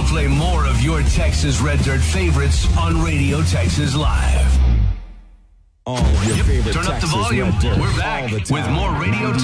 play more of your Texas Red Dirt favorites on Radio Texas Live. All of your favorite Turn up the Texas volume. Red Dirt We're all back the time. with more Radio